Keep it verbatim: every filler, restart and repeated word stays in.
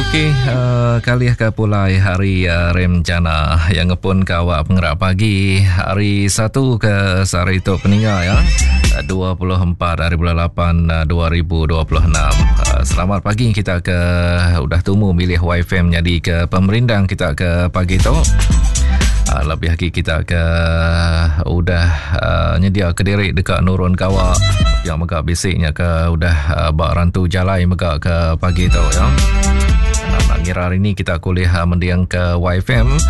Okey, uh, kali ke pulai hari uh, rencana yang ngepun ke awak pengerak pagi hari satu ke sehari itu peninggal ya. dua puluh empat hari bulan lapan dua ribu dua puluh enam. Uh, selamat pagi kita ke udah tumu milih Y F M jadi ke pemerindang kita ke pagi tu. Uh, lebih lagi kita ke udah uh, nyedia kediri dekat Nurun Kawa yang megak basicnya ke udah uh, bak rantu jalai megak ke pagi tu ya. Nak ngira hari ni kita kuliah mendiang ke Y F M